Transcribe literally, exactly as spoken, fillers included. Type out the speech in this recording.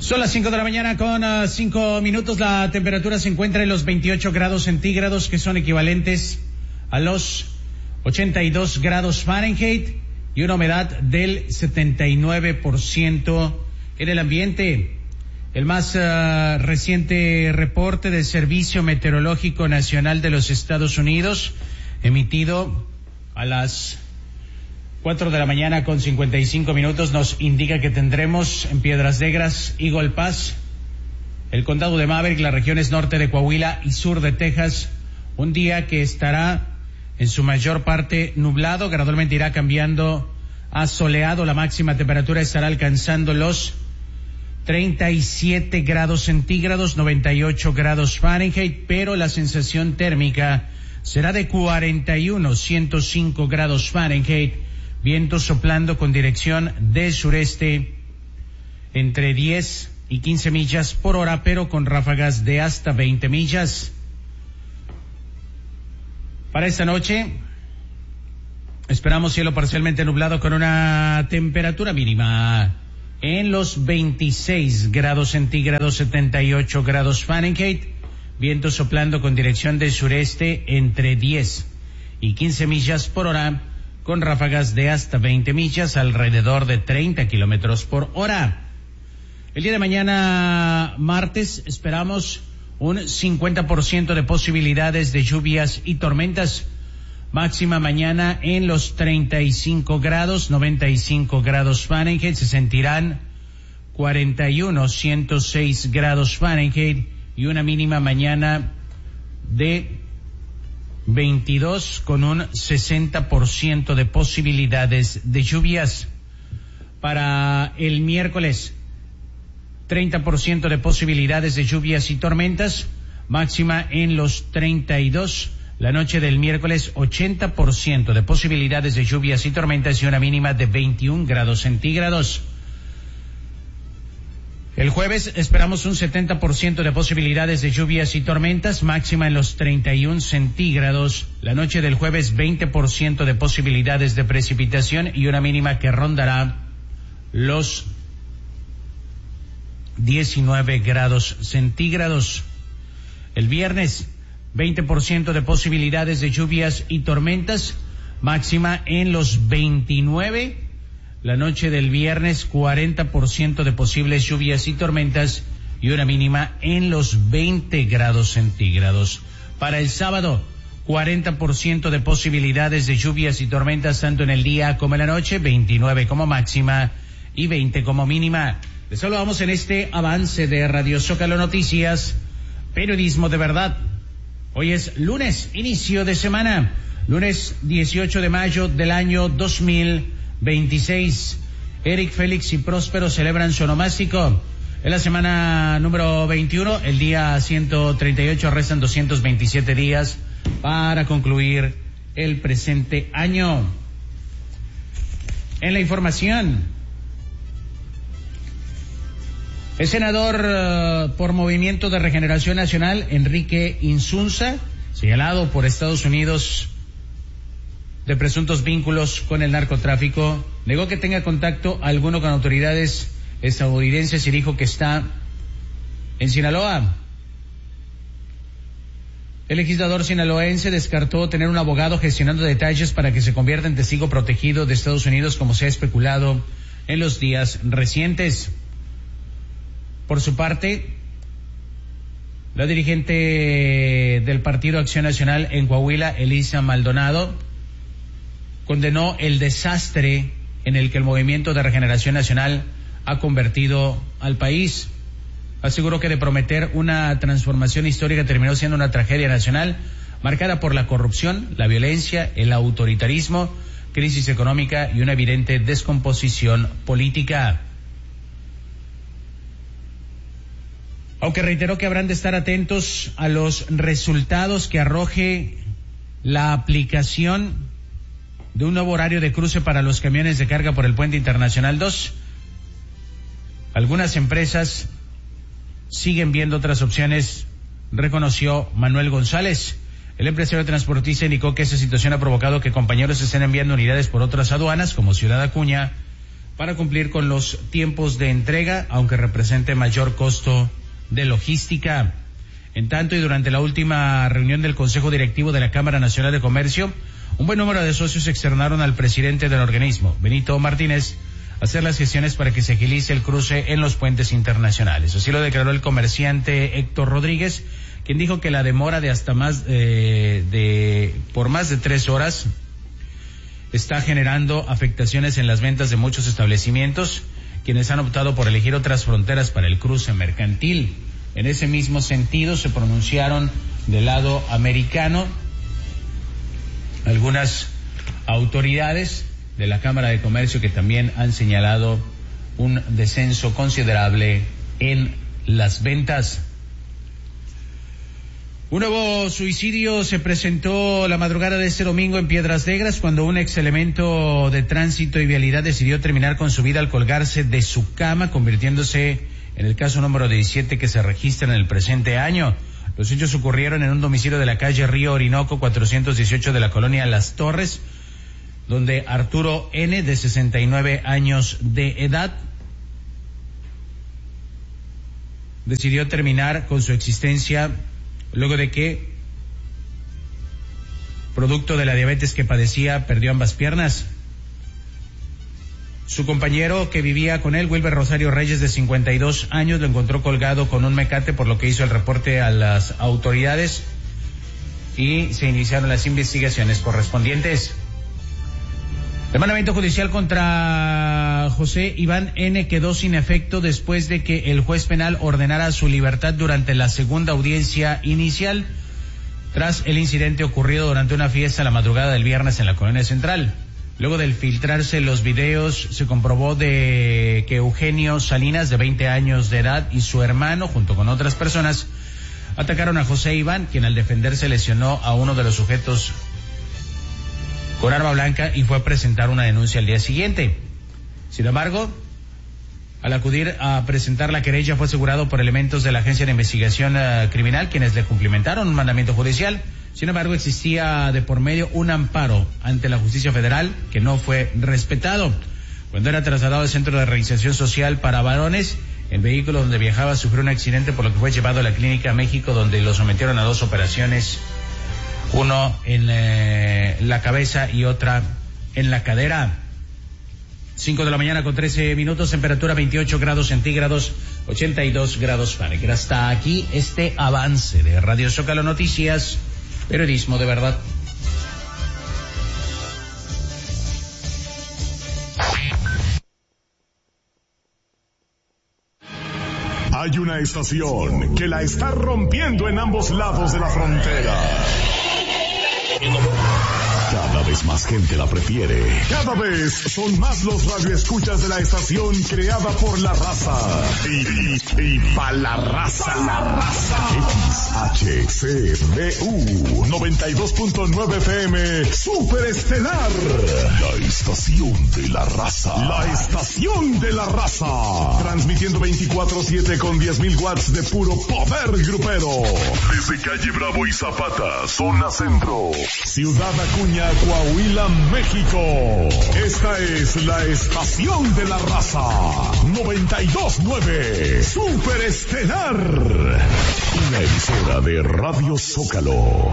Son las cinco de la mañana con uh, cinco minutos. La temperatura se encuentra en los veintiocho grados centígrados, que son equivalentes a los ochenta y dos grados Fahrenheit, y una humedad del setenta y nueve por ciento en el ambiente. El más uh, reciente reporte del Servicio Meteorológico Nacional de los Estados Unidos, emitido a las cuatro de la mañana con cincuenta y cinco minutos, nos indica que tendremos en Piedras Negras, Eagle Pass, el condado de Maverick, las regiones norte de Coahuila y sur de Texas, un día que estará en su mayor parte nublado, gradualmente irá cambiando a soleado. La máxima temperatura estará alcanzando los treinta y siete grados centígrados, noventa y ocho grados Fahrenheit, pero la sensación térmica será de cuarenta y uno, ciento cinco grados Fahrenheit, viento soplando con dirección de sureste entre diez y quince millas por hora, pero con ráfagas de hasta veinte millas. Para esta noche esperamos cielo parcialmente nublado con una temperatura mínima en los veintiséis grados centígrados, setenta y ocho grados Fahrenheit, viento soplando con dirección de sureste entre diez y quince millas por hora, con ráfagas de hasta veinte millas, alrededor de treinta kilómetros por hora. El día de mañana, martes, esperamos un cincuenta por ciento de posibilidades de lluvias y tormentas. Máxima mañana en los treinta y cinco grados, noventa y cinco grados Fahrenheit, se sentirán cuarenta y uno, ciento seis grados Fahrenheit, y una mínima mañana de veintidós con un sesenta por ciento de posibilidades de lluvias. Para el miércoles, treinta por ciento de posibilidades de lluvias y tormentas, máxima en los treinta y dos. La noche del miércoles, ochenta por ciento de posibilidades de lluvias y tormentas y una mínima de veintiún grados centígrados. El jueves esperamos un setenta por ciento de posibilidades de lluvias y tormentas, máxima en los treinta y uno centígrados. La noche del jueves, veinte por ciento de posibilidades de precipitación y una mínima que rondará los diecinueve grados centígrados. El viernes, veinte por ciento de posibilidades de lluvias y tormentas, máxima en los veintinueve. La noche del viernes, cuarenta por ciento de posibles lluvias y tormentas y una mínima en los veinte grados centígrados. Para el sábado, cuarenta por ciento de posibilidades de lluvias y tormentas tanto en el día como en la noche, veintinueve como máxima y veinte como mínima. Les saludamos en este avance de Radio Zócalo Noticias, periodismo de verdad. Hoy es lunes, inicio de semana, lunes dieciocho de mayo del año dos mil veintiséis. Eric, Félix y Próspero celebran su onomástico. En la semana número veintiuno, el día ciento treinta y ocho, restan doscientos veintisiete días para concluir el presente año. En la información, el senador uh, por Movimiento de Regeneración Nacional, Enrique Insunza, señalado por Estados Unidos de presuntos vínculos con el narcotráfico, negó que tenga contacto alguno con autoridades estadounidenses y dijo que está en Sinaloa. El legislador sinaloense descartó tener un abogado gestionando detalles para que se convierta en testigo protegido de Estados Unidos, como se ha especulado en los días recientes. Por su parte, la dirigente del Partido Acción Nacional en Coahuila, Elisa Maldonado, condenó el desastre en el que el Movimiento de Regeneración Nacional ha convertido al país. Aseguró que de prometer una transformación histórica terminó siendo una tragedia nacional marcada por la corrupción, la violencia, el autoritarismo, crisis económica y una evidente descomposición política. Aunque reiteró que habrán de estar atentos a los resultados que arroje la aplicación de un nuevo horario de cruce para los camiones de carga por el Puente Internacional dos, algunas empresas siguen viendo otras opciones, reconoció Manuel González. El empresario transportista indicó que esa situación ha provocado que compañeros estén enviando unidades por otras aduanas, como Ciudad Acuña, para cumplir con los tiempos de entrega, aunque represente mayor costo de logística. En tanto, y durante la última reunión del Consejo Directivo de la Cámara Nacional de Comercio, un buen número de socios externaron al presidente del organismo, Benito Martínez, hacer las gestiones para que se agilice el cruce en los puentes internacionales. Así lo declaró el comerciante Héctor Rodríguez, quien dijo que la demora de hasta más eh, de por más de tres horas está generando afectaciones en las ventas de muchos establecimientos, quienes han optado por elegir otras fronteras para el cruce mercantil. En ese mismo sentido se pronunciaron del lado americano algunas autoridades de la Cámara de Comercio que también han señalado un descenso considerable en las ventas. Un nuevo suicidio se presentó la madrugada de este domingo en Piedras Negras cuando un ex elemento de tránsito y vialidad decidió terminar con su vida al colgarse de su cama, convirtiéndose en el caso número diecisiete que se registra en el presente año. Los hechos ocurrieron en un domicilio de la calle Río Orinoco cuatrocientos dieciocho de la colonia Las Torres, donde Arturo N., de sesenta y nueve años de edad, decidió terminar con su existencia luego de que, producto de la diabetes que padecía, perdió ambas piernas. Su compañero que vivía con él, Wilber Rosario Reyes, de cincuenta y dos años, lo encontró colgado con un mecate, por lo que hizo el reporte a las autoridades y se iniciaron las investigaciones correspondientes. El mandamiento judicial contra José Iván N. quedó sin efecto después de que el juez penal ordenara su libertad durante la segunda audiencia inicial, tras el incidente ocurrido durante una fiesta la madrugada del viernes en la Colonia Central. Luego de filtrarse los videos, se comprobó de que Eugenio Salinas, de veinte años de edad, y su hermano, junto con otras personas, atacaron a José Iván, quien al defenderse lesionó a uno de los sujetos con arma blanca y fue a presentar una denuncia al día siguiente. Sin embargo, al acudir a presentar la querella fue asegurado por elementos de la Agencia de Investigación uh, Criminal, quienes le cumplimentaron un mandamiento judicial. Sin embargo, existía de por medio un amparo ante la justicia federal que no fue respetado. Cuando era trasladado al Centro de Reinserción Social para Varones, el vehículo donde viajaba sufrió un accidente, por lo que fue llevado a la Clínica México, donde lo sometieron a dos operaciones, uno en eh, la cabeza y otra en la cadera. Cinco de la mañana con trece minutos, temperatura veintiocho grados centígrados, ochenta y dos grados Fahrenheit. Hasta aquí este avance de Radio Zócalo Noticias, periodismo de verdad. Hay una estación que la está rompiendo en ambos lados de la frontera. Cada vez más gente la prefiere. Cada vez son más los radioescuchas de la estación creada por la raza. Y, y, y pa' la raza. La raza. X H C B U noventa y dos punto nueve F M Super Estelar. La estación de la raza. La estación de la raza. Transmitiendo veinticuatro siete con diez mil watts de puro poder grupero. Desde calle Bravo y Zapata, zona centro. Ciudad Acuña, Coahuila, México. Esta es la estación de la raza. noventa y dos punto nueve Super Estelar. Una emisora de Radio Zócalo.